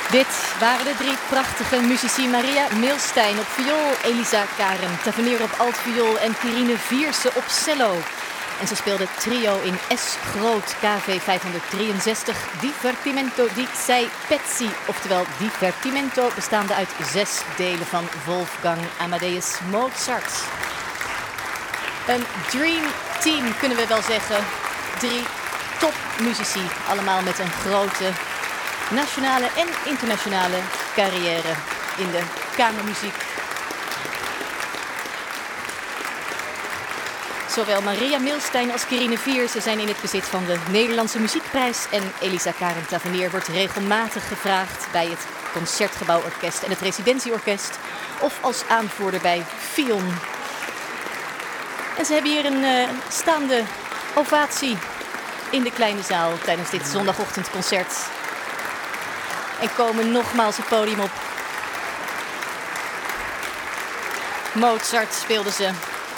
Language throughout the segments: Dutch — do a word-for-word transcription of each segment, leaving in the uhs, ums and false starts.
Dit waren de drie prachtige muzici: Maria Milstein op viool, Elisa Karen Tavernier op altviool en Quirine Vierse op cello. En ze speelde trio in S groot K V vijfhonderddrieënzestig Divertimento di Sei Pezzi, oftewel Divertimento, bestaande uit zes delen van Wolfgang Amadeus Mozart. Een dream team kunnen we wel zeggen. Drie topmuzici, allemaal met een grote nationale en internationale carrière in de kamermuziek. Zowel Maria Milstein als Quirine Vierse zijn in het bezit van de Nederlandse Muziekprijs en Elisa Karen Tavernier wordt regelmatig gevraagd bij het Concertgebouworkest en het Residentieorkest of als aanvoerder bij Fion. En ze hebben hier een uh, staande ovatie in de kleine zaal tijdens dit zondagochtendconcert. En komen nogmaals het podium op. Mozart speelden ze.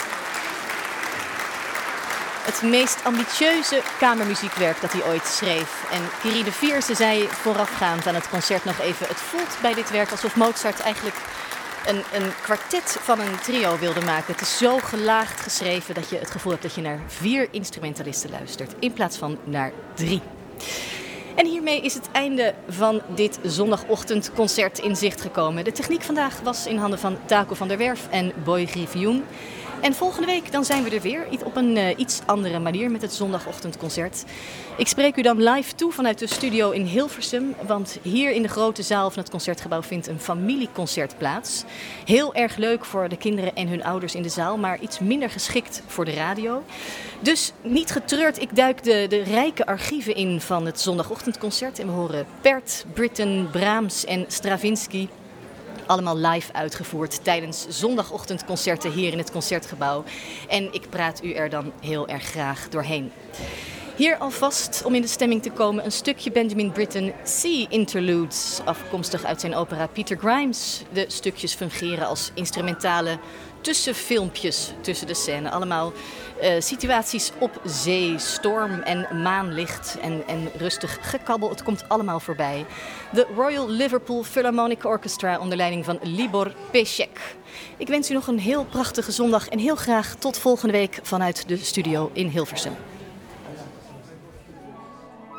Het meest ambitieuze kamermuziekwerk dat hij ooit schreef. En Quirine Vierse zei voorafgaand aan het concert nog even: het voelt bij dit werk alsof Mozart eigenlijk een, een kwartet van een trio wilde maken. Het is zo gelaagd geschreven dat je het gevoel hebt dat je naar vier instrumentalisten luistert in plaats van naar drie. En hiermee is het einde van dit zondagochtendconcert in zicht gekomen. De techniek vandaag was in handen van Taco van der Werf en Boy Griffioen. En volgende week dan zijn we er weer op een uh, iets andere manier met het zondagochtendconcert. Ik spreek u dan live toe vanuit de studio in Hilversum. Want hier in de grote zaal van het Concertgebouw vindt een familieconcert plaats. Heel erg leuk voor de kinderen en hun ouders in de zaal, maar iets minder geschikt voor de radio. Dus niet getreurd, ik duik de, de rijke archieven in van het zondagochtendconcert. En we horen Pärt, Britten, Brahms en Stravinsky. Allemaal live uitgevoerd tijdens zondagochtendconcerten hier in het Concertgebouw. En ik praat u er dan heel erg graag doorheen. Hier alvast, om in de stemming te komen, een stukje Benjamin Britten Sea Interludes, afkomstig uit zijn opera Peter Grimes. De stukjes fungeren als instrumentale tussenfilmpjes tussen de scènes. Allemaal uh, situaties op zee, storm en maanlicht en, en rustig gekabbel. Het komt allemaal voorbij. De Royal Liverpool Philharmonic Orchestra onder leiding van Libor Pesek. Ik wens u nog een heel prachtige zondag en heel graag tot volgende week vanuit de studio in Hilversum.